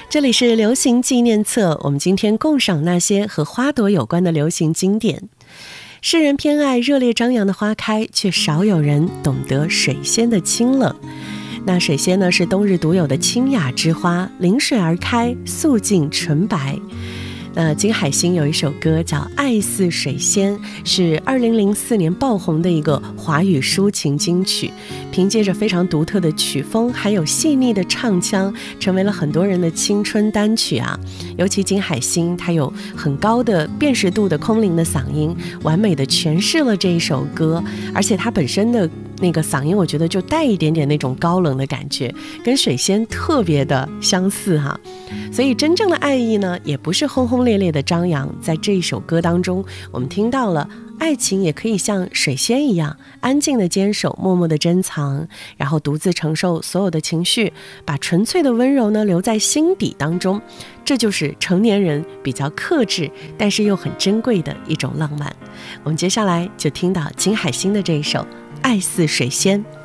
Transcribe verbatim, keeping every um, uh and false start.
这里是流行纪念册，我们今天共赏那些和花朵有关的流行经典。世人偏爱热烈张扬的花开，却少有人懂得水仙的清冷。那水仙呢，是冬日独有的清雅之花，临水而开，素净纯白。那金海心有一首歌叫《爱似水仙》，是二零零四年爆红的一个华语抒情金曲，凭借着非常独特的曲风还有细腻的唱腔，成为了很多人的青春单曲啊。尤其金海心，他有很高的辨识度的空灵的嗓音，完美的诠释了这一首歌，而且他本身的那个嗓音我觉得就带一点点那种高冷的感觉，跟水仙特别的相似哈。所以真正的爱意呢，也不是轰轰烈烈的张扬，在这一首歌当中，我们听到了爱情也可以像水仙一样安静的坚守，默默的珍藏，然后独自承受所有的情绪，把纯粹的温柔呢留在心底当中。这就是成年人比较克制但是又很珍贵的一种浪漫。我们接下来就听到金海心的这一首《爱似水仙》。